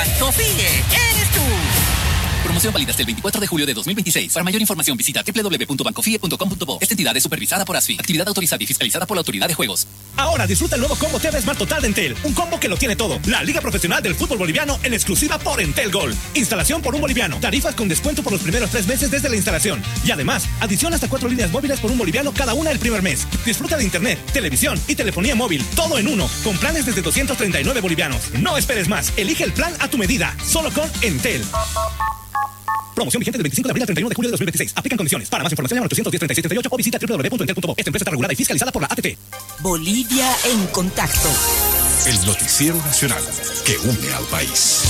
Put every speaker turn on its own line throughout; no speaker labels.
Bancofie, eres tú.
Promoción válida hasta el 24 de julio de 2026. Para mayor información visita www.bancofie.com.bo. Esta entidad es supervisada por ASFI. Actividad autorizada y fiscalizada por la Autoridad de Juegos.
Ahora disfruta el nuevo combo TV Smart Total de Entel. Un combo que lo tiene todo. La Liga Profesional del Fútbol Boliviano en exclusiva por Entel Gold. Instalación por $1. Tarifas con descuento por los primeros 3 meses desde la instalación. Y además, adición hasta 4 líneas móviles por $1 cada una el primer mes. Disfruta de internet, televisión y telefonía móvil. Todo en uno. Con planes desde 239 bolivianos. No esperes más. Elige el plan a tu medida. Solo con Entel. Promoción vigente del 25 de abril al 31 de julio de 2026. Aplican condiciones. Para más información llama al 810-3738 o visita www.entel.bo. Esta empresa está regulada y fiscalizada por la ATT.
Bolivia en contacto.
El noticiero nacional que une al país.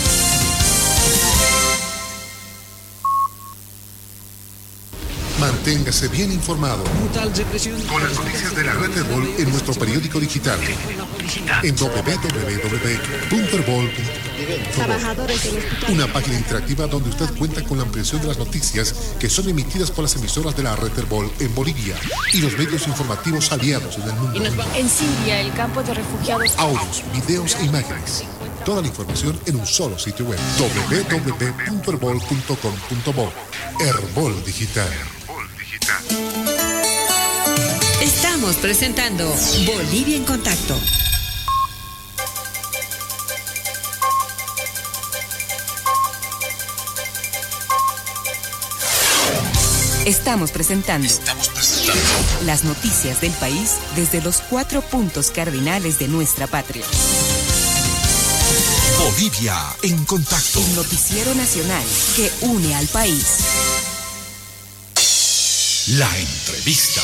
Manténgase bien informado con las noticias de la red Herbol en nuestro periódico digital en www.herbol.com. Una página interactiva donde usted cuenta con la ampliación de las noticias que son emitidas por las emisoras de la red Herbol en Bolivia y los medios informativos aliados en el mundo.
En Siria, el campo de refugiados.
Audios, videos e imágenes. Toda la información en un solo sitio web. www.herbol.com.bo. Herbol Digital.
Estamos presentando Bolivia en Contacto. Estamos presentando las noticias del país desde los 4 puntos cardinales de nuestra patria.
Bolivia en Contacto.
El noticiero nacional que une al país.
La entrevista.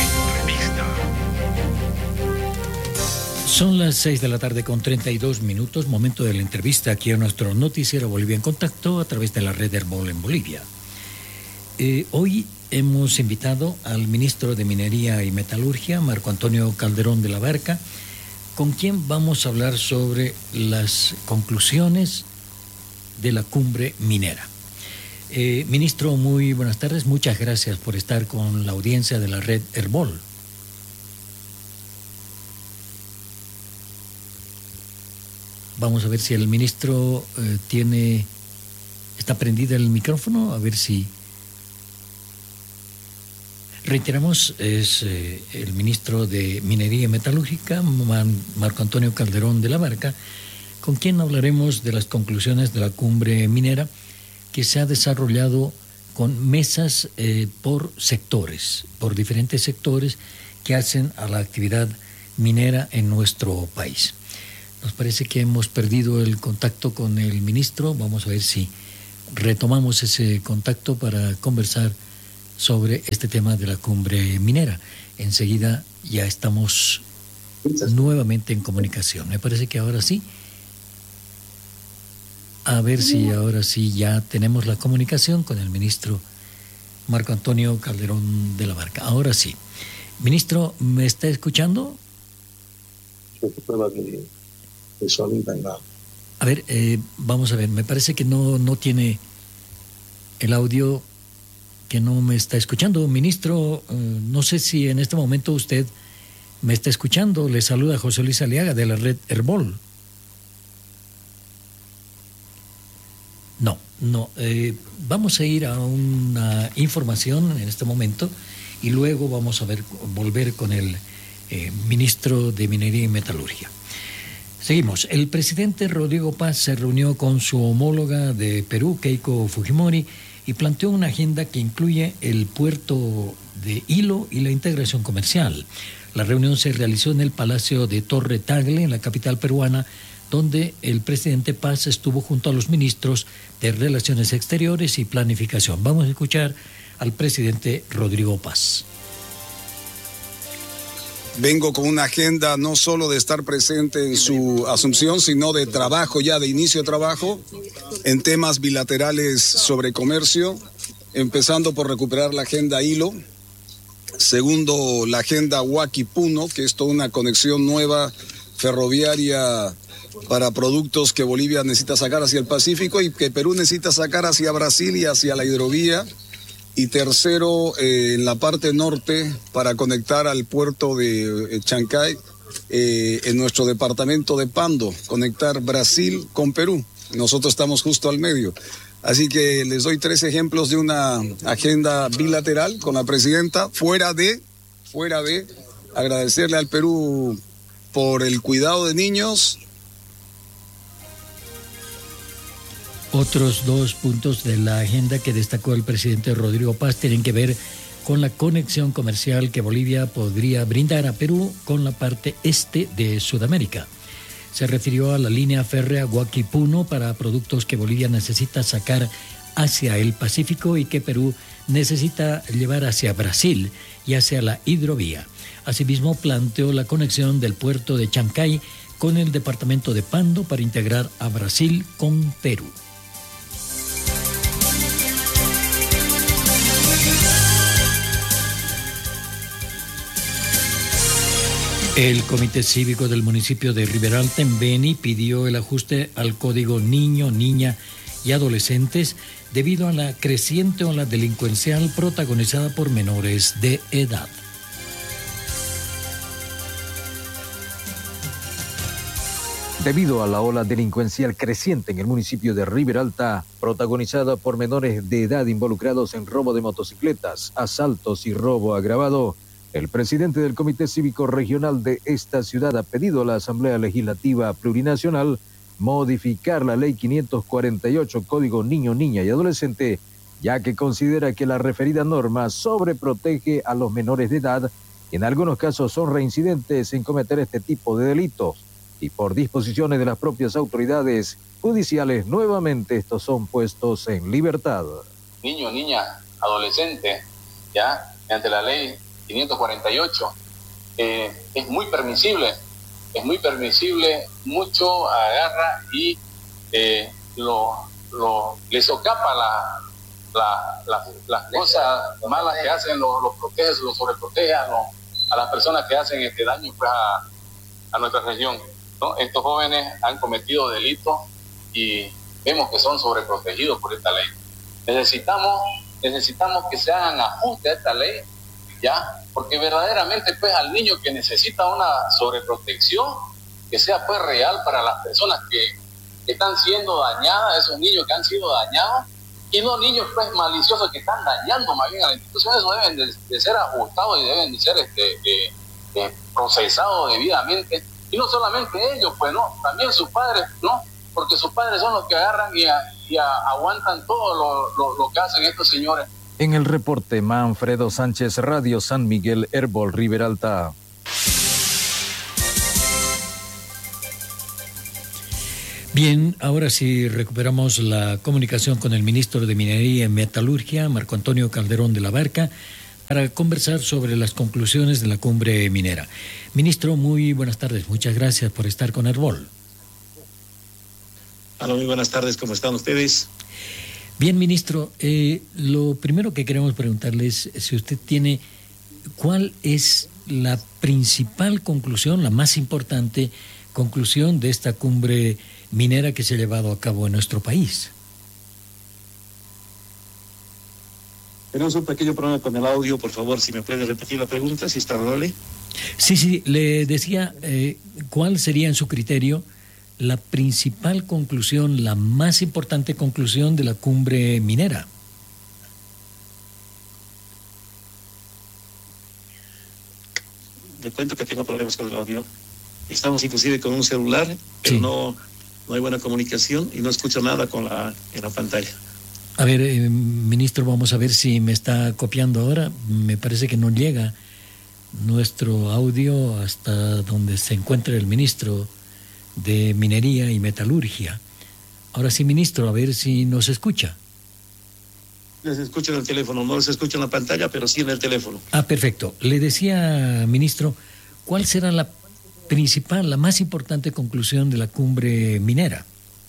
Son las 6 de la tarde con 32 minutos, momento de la entrevista aquí a nuestro noticiero Bolivia en Contacto a través de la red Herbol en Bolivia. Hoy hemos invitado al ministro de Minería y Metalurgia, Marco Antonio Calderón de la Barca, con quien vamos a hablar sobre las conclusiones de la cumbre minera. Ministro, muy buenas tardes, muchas gracias por estar con la audiencia de la red Herbol. Vamos a ver si el ministro está prendido el micrófono, a ver si... Reiteramos, es el ministro de Minería y Metalúrgica, Marco Antonio Calderón de la Barca, con quien hablaremos de las conclusiones de la cumbre minera que se ha desarrollado con mesas por sectores, por diferentes sectores que hacen a la actividad minera en nuestro país. Nos parece que hemos perdido el contacto con el ministro. Vamos a ver si retomamos ese contacto para conversar sobre este tema de la cumbre minera. Enseguida ya estamos nuevamente en comunicación. Me parece que ahora sí. A ver si ahora sí ya tenemos la comunicación con el ministro Marco Antonio Calderón de la Barca. Ahora sí. Ministro, ¿me está escuchando? A ver, vamos a ver. Me parece que no tiene el audio, que no me está escuchando. Ministro, no sé si en este momento usted me está escuchando. Le saluda José Luis Aliaga de la red Herbol. No. Vamos a ir a una información en este momento y luego vamos a volver con el ministro de Minería y Metalurgia. Seguimos. El presidente Rodrigo Paz se reunió con su homóloga de Perú, Keiko Fujimori, y planteó una agenda que incluye el puerto de Hilo y la integración comercial. La reunión se realizó en el Palacio de Torre Tagle, en la capital peruana, donde el presidente Paz estuvo junto a los ministros de Relaciones Exteriores y Planificación. Vamos a escuchar al presidente Rodrigo Paz.
Vengo con una agenda no solo de estar presente en su asunción, sino de trabajo, ya de inicio de trabajo, en temas bilaterales sobre comercio, empezando por recuperar la agenda Hilo. Segundo, la agenda Huaquipuno, que es toda una conexión nueva ferroviaria para productos que Bolivia necesita sacar hacia el Pacífico y que Perú necesita sacar hacia Brasil y hacia la hidrovía. Y tercero, en la parte norte, para conectar al puerto de Chancay, en nuestro departamento de Pando, conectar Brasil con Perú. Nosotros estamos justo al medio. Así que les doy 3 ejemplos de una agenda bilateral con la presidenta, fuera de agradecerle al Perú por el cuidado de niños.
Otros 2 puntos de la agenda que destacó el presidente Rodrigo Paz tienen que ver con la conexión comercial que Bolivia podría brindar a Perú con la parte este de Sudamérica. Se refirió a la línea férrea Huaquipuno para productos que Bolivia necesita sacar hacia el Pacífico y que Perú necesita llevar hacia Brasil y hacia la hidrovía. Asimismo, planteó la conexión del puerto de Chancay con el departamento de Pando para integrar a Brasil con Perú. El Comité Cívico del municipio de Riberalta, en Beni, pidió el ajuste al Código Niño, Niña y Adolescentes debido a la creciente ola delincuencial protagonizada por menores de edad.
Debido a la ola delincuencial creciente en el municipio de Riberalta, protagonizada por menores de edad involucrados en robo de motocicletas, asaltos y robo agravado, el presidente del Comité Cívico Regional de esta ciudad ha pedido a la Asamblea Legislativa Plurinacional modificar la Ley 548, Código Niño, Niña y Adolescente, ya que considera que la referida norma sobreprotege a los menores de edad y en algunos casos son reincidentes en cometer este tipo de delitos. Y por disposiciones de las propias autoridades judiciales, nuevamente estos son puestos en libertad.
Niño, niña, adolescente, ya, ante la ley 548, es muy permisible, mucho agarra y le socapa las cosas malas que hacen, los protege, los sobreprotege a las personas que hacen este daño pues, a nuestra región, ¿no? Estos jóvenes han cometido delitos y vemos que son sobreprotegidos por esta ley. Necesitamos que se hagan ajustes a esta ley, ya, porque verdaderamente pues al niño que necesita una sobreprotección que sea pues real para las personas que están siendo dañadas, esos niños que han sido dañados, y no niños pues maliciosos que están dañando más bien a la institución. Eso deben de ser ajustados y deben de ser procesados debidamente, y no solamente ellos, pues no, también sus padres, no, porque sus padres son los que agarran y aguantan todo lo que hacen estos señores.
En el reporte, Manfredo Sánchez, Radio San Miguel, Herbol, Riberalta.
Bien, ahora sí recuperamos la comunicación con el ministro de Minería y Metalurgia, Marco Antonio Calderón de la Barca, para conversar sobre las conclusiones de la cumbre minera. Ministro, muy buenas tardes. Muchas gracias por estar con Herbol.
Hola, muy buenas tardes. ¿Cómo están ustedes?
Bien, ministro, lo primero que queremos preguntarle es si usted tiene, ¿cuál es la principal conclusión, la más importante conclusión de esta cumbre minera que se ha llevado a cabo en nuestro país?
Tenemos un pequeño problema con el audio, por favor, si me puede repetir la pregunta, si está amable.
Sí, le decía, ¿cuál sería en su criterio la principal conclusión, la más importante conclusión de la cumbre minera?
Le cuento que tengo problemas con el audio. Estamos inclusive con un celular, pero sí. no hay buena comunicación y no escucho nada en la pantalla.
A ver, ministro, vamos a ver si me está copiando ahora. Me parece que no llega nuestro audio hasta donde se encuentra el ministro de Minería y Metalurgia. Ahora sí, ministro, a ver si nos escucha.
Les escucho en el teléfono, no les escucho en la pantalla, pero sí en el teléfono.
Ah, perfecto. Le decía, ministro, ¿cuál será la principal, la más importante conclusión de la cumbre minera?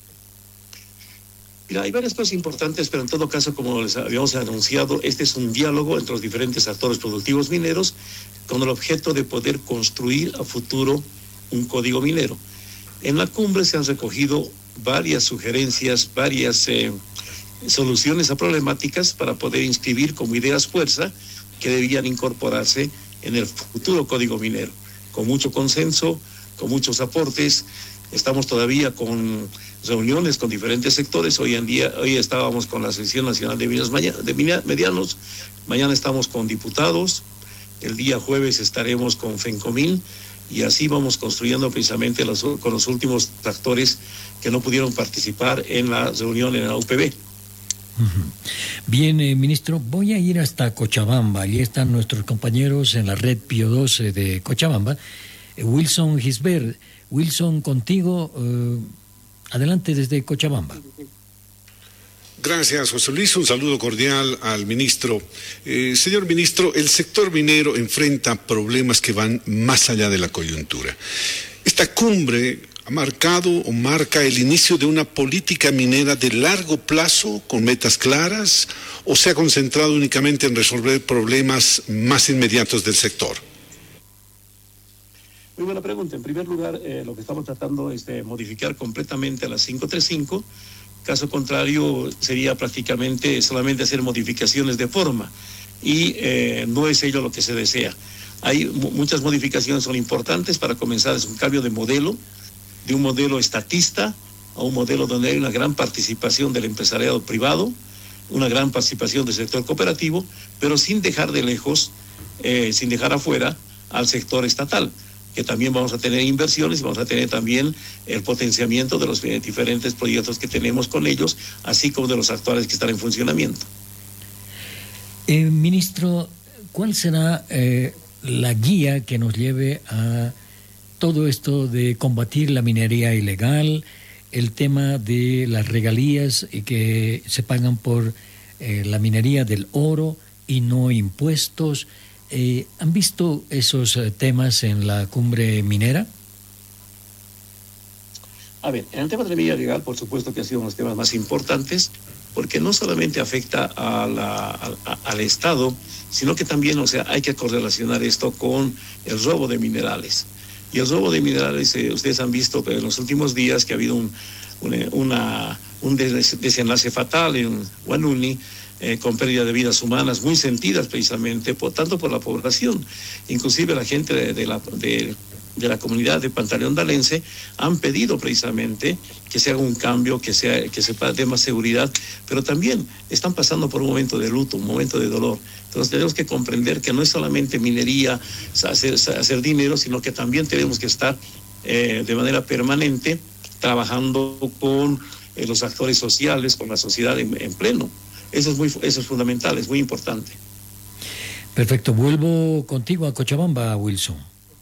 Mira, hay varias cosas importantes, pero en todo caso, como les habíamos anunciado, este es un diálogo entre los diferentes actores productivos mineros con el objeto de poder construir a futuro un código minero. En la cumbre se han recogido varias sugerencias, varias soluciones a problemáticas para poder inscribir como ideas fuerza que debían incorporarse en el futuro código minero. Con mucho consenso, con muchos aportes, estamos todavía con reuniones con diferentes sectores. Hoy estábamos con la Asociación Nacional de Mineros Medianos, mañana estamos con diputados, el día jueves estaremos con FENCOMIN, y así vamos construyendo precisamente con los últimos actores que no pudieron participar en la reunión en la UPB.
Bien, ministro, voy a ir hasta Cochabamba. Allí están nuestros compañeros en la red Pío 12 de Cochabamba. Wilson Gisbert. Wilson, contigo, adelante desde Cochabamba.
Gracias, José Luis. Un saludo cordial al ministro. Señor ministro, el sector minero enfrenta problemas que van más allá de la coyuntura. Esta cumbre ha marcado o marca el inicio de una política minera de largo plazo con metas claras, o se ha concentrado únicamente en resolver problemas más inmediatos del sector.
Muy buena pregunta. En primer lugar, lo que estamos tratando es de modificar completamente la 535. Caso contrario, sería prácticamente solamente hacer modificaciones de forma, y no es ello lo que se desea. Hay muchas modificaciones, son importantes. Para comenzar, es un cambio de modelo, de un modelo estatista a un modelo donde hay una gran participación del empresariado privado, una gran participación del sector cooperativo, pero sin dejar de lejos, sin dejar afuera al sector estatal, que también vamos a tener inversiones y vamos a tener también el potenciamiento de los diferentes proyectos que tenemos con ellos, así como de los actuales que están en funcionamiento.
Ministro, ¿cuál será la guía que nos lleve a todo esto de combatir la minería ilegal, el tema de las regalías que se pagan por la minería del oro y no impuestos? ¿Han visto esos temas en la cumbre minera?
A ver, en el tema de la minería legal, por supuesto que ha sido uno de los temas más importantes, porque no solamente afecta al Estado, sino que también, hay que correlacionar esto con el robo de minerales. Y el robo de minerales, ustedes han visto en los últimos días que ha habido un desenlace fatal en Huanuni, con pérdida de vidas humanas muy sentidas precisamente tanto por la población, inclusive la gente de la comunidad de Pantaleón Dalense han pedido precisamente que se haga un cambio, que se dé más seguridad, pero también están pasando por un momento de luto, un momento de dolor. Entonces tenemos que comprender que no es solamente minería, hacer dinero, sino que también tenemos que estar de manera permanente trabajando con los actores sociales, con la sociedad en pleno. Eso es fundamental, es muy importante.
Perfecto. Vuelvo contigo a Cochabamba, Wilson.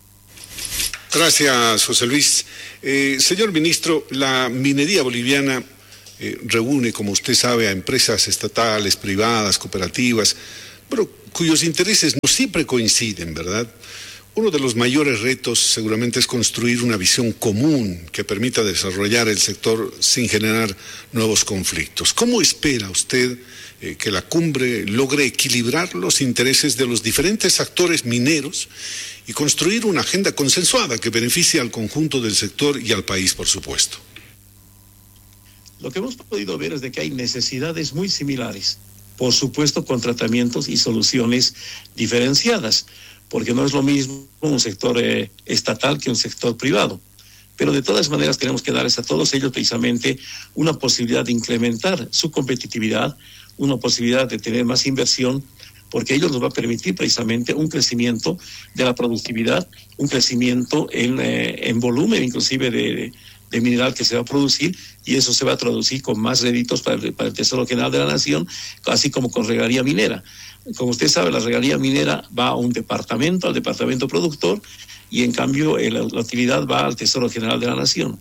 Gracias, José Luis. Señor ministro, la minería boliviana reúne, como usted sabe, a empresas estatales, privadas, cooperativas, pero cuyos intereses no siempre coinciden, ¿verdad? Uno de los mayores retos seguramente es construir una visión común que permita desarrollar el sector sin generar nuevos conflictos. ¿Cómo espera usted que la cumbre logre equilibrar los intereses de los diferentes actores mineros y construir una agenda consensuada que beneficie al conjunto del sector y al país, por supuesto?
Lo que hemos podido ver es de que hay necesidades muy similares, por supuesto con tratamientos y soluciones diferenciadas, porque no es lo mismo un sector estatal que un sector privado. Pero de todas maneras tenemos que darles a todos ellos precisamente una posibilidad de incrementar su competitividad, una posibilidad de tener más inversión, porque ello nos va a permitir precisamente un crecimiento de la productividad, un crecimiento en volumen inclusive de mineral que se va a producir, y eso se va a traducir con más réditos para el Tesoro General de la Nación, así como con regalía minera. Como usted sabe, la regalía minera va a un departamento, al departamento productor, y en cambio la utilidad va al Tesoro General de la Nación.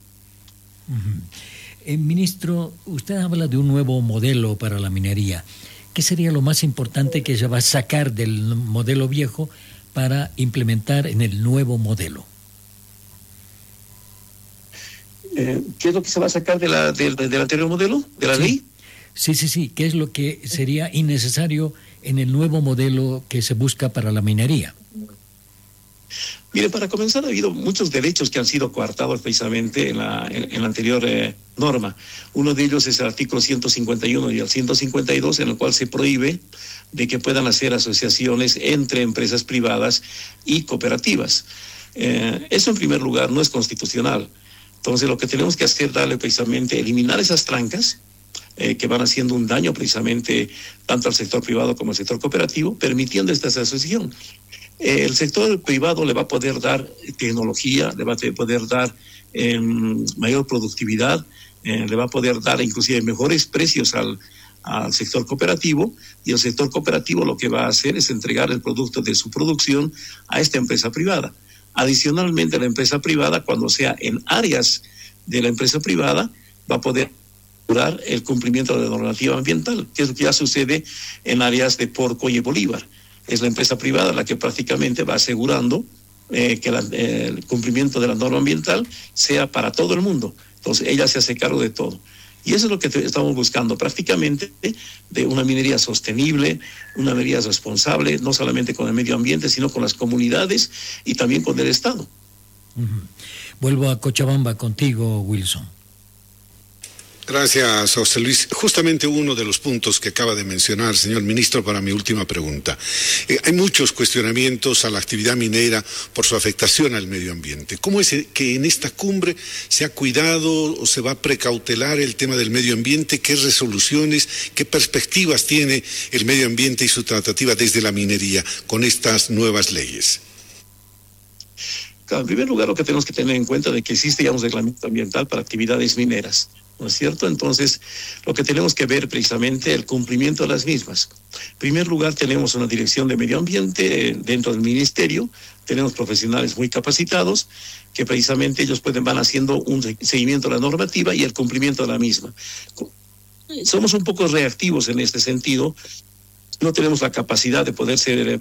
Ministro, usted habla de un nuevo modelo para la minería. ¿Qué sería lo más importante que se va a sacar del modelo viejo para implementar en el nuevo modelo?
¿Qué es lo que se va a sacar del anterior modelo, de la ley?
Sí. ¿Qué es lo que sería innecesario en el nuevo modelo que se busca para la minería?
Mire, para comenzar, ha habido muchos derechos que han sido coartados precisamente en la anterior norma. Uno de ellos es el artículo 151 y el 152, en el cual se prohíbe de que puedan hacer asociaciones entre empresas privadas y cooperativas. Eso, en primer lugar, no es constitucional. Entonces lo que tenemos que hacer es darle precisamente, eliminar esas trancas que van haciendo un daño precisamente tanto al sector privado como al sector cooperativo, permitiendo esta asociación. El sector privado le va a poder dar tecnología, le va a poder dar mayor productividad, le va a poder dar inclusive mejores precios al sector cooperativo, y el sector cooperativo lo que va a hacer es entregar el producto de su producción a esta empresa privada. Adicionalmente, la empresa privada, cuando sea en áreas de la empresa privada, va a poder asegurar el cumplimiento de la normativa ambiental, que es lo que ya sucede en áreas de Porco y Bolívar. Es la empresa privada la que prácticamente va asegurando que el cumplimiento de la norma ambiental sea para todo el mundo. Entonces, ella se hace cargo de todo. Y eso es lo que estamos buscando prácticamente, de una minería sostenible, una minería responsable, no solamente con el medio ambiente, sino con las comunidades y también con el Estado.
Vuelvo a Cochabamba contigo, Wilson.
Gracias, José Luis. Justamente uno de los puntos que acaba de mencionar, señor ministro, para mi última pregunta. Hay muchos cuestionamientos a la actividad minera por su afectación al medio ambiente. ¿Cómo es que en esta cumbre se ha cuidado o se va a precautelar el tema del medio ambiente? ¿Qué resoluciones, qué perspectivas tiene el medio ambiente y su tratativa desde la minería con estas nuevas leyes?
En primer lugar, lo que tenemos que tener en cuenta es que existe ya un reglamento ambiental para actividades mineras, ¿no es cierto? Entonces, lo que tenemos que ver precisamente es el cumplimiento de las mismas. En primer lugar, tenemos una dirección de medio ambiente dentro del ministerio, tenemos profesionales muy capacitados que precisamente ellos van haciendo un seguimiento de la normativa y el cumplimiento de la misma. Somos un poco reactivos en este sentido, no tenemos la capacidad de poder ser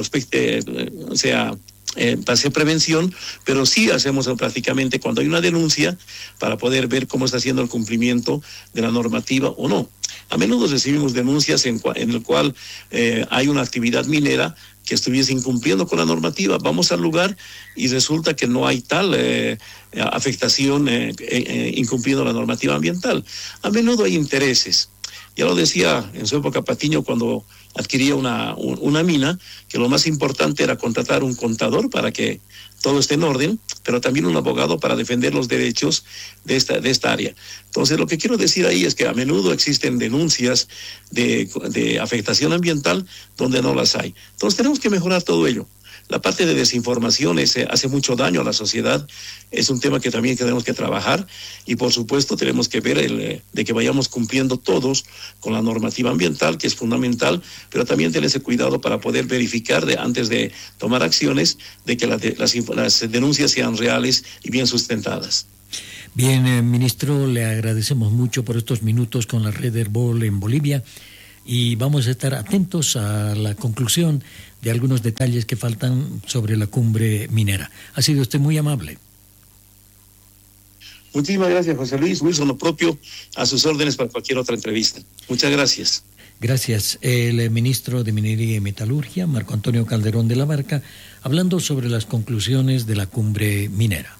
para hacer prevención, pero sí hacemos prácticamente cuando hay una denuncia para poder ver cómo está haciendo el cumplimiento de la normativa o no. A menudo recibimos denuncias en el cual hay una actividad minera que estuviese incumpliendo con la normativa. Vamos al lugar y resulta que no hay tal afectación incumpliendo la normativa ambiental. A menudo hay intereses. Ya lo decía en su época Patiño cuando adquiría una mina, que lo más importante era contratar un contador para que todo esté en orden, pero también un abogado para defender los derechos de esta área. Entonces, lo que quiero decir ahí es que a menudo existen denuncias de afectación ambiental donde no las hay. Entonces, tenemos que mejorar todo ello. La parte de desinformación hace mucho daño a la sociedad, es un tema que también tenemos que trabajar y por supuesto tenemos que ver de que vayamos cumpliendo todos con la normativa ambiental, que es fundamental, pero también tener ese cuidado para poder verificar antes de tomar acciones, de que las denuncias sean reales y bien sustentadas.
Bien, ministro, le agradecemos mucho por estos minutos con la Red Herbol en Bolivia y vamos a estar atentos a la conclusión de algunos detalles que faltan sobre la cumbre minera. Ha sido usted muy amable.
Muchísimas gracias, José Luis. Wilson, lo propio, a sus órdenes para cualquier otra entrevista. Muchas gracias.
Gracias. El ministro de Minería y Metalurgia, Marco Antonio Calderón de la Barca, hablando sobre las conclusiones de la cumbre minera.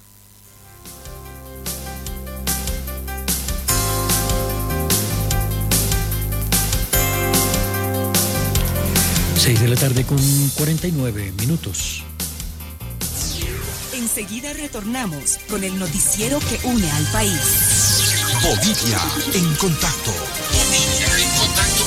6 de la tarde con 49 minutos.
Enseguida retornamos con el noticiero que une al país.
Bolivia en contacto. Bolivia en contacto.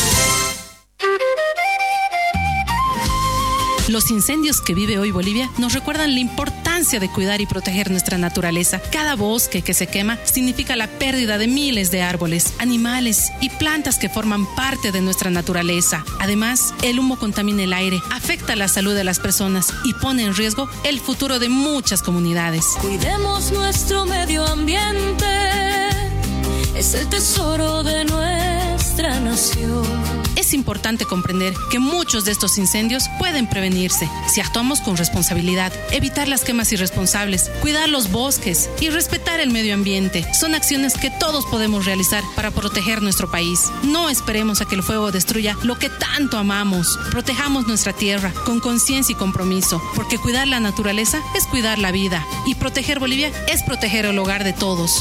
Los incendios que vive hoy Bolivia nos recuerdan la importancia de cuidar y proteger nuestra naturaleza. Cada bosque que se quema significa la pérdida de miles de árboles, animales y plantas que forman parte de nuestra naturaleza. Además, el humo contamina el aire, afecta la salud de las personas y pone en riesgo el futuro de muchas comunidades.
Cuidemos nuestro medio ambiente, es el tesoro de nuestra nación.
Es importante comprender que muchos de estos incendios pueden prevenirse si actuamos con responsabilidad, evitar las quemas irresponsables, cuidar los bosques y respetar el medio ambiente. Son acciones que todos podemos realizar para proteger nuestro país. No esperemos a que el fuego destruya lo que tanto amamos. Protejamos nuestra tierra con conciencia y compromiso, porque cuidar la naturaleza es cuidar la vida y proteger Bolivia es proteger el hogar de todos.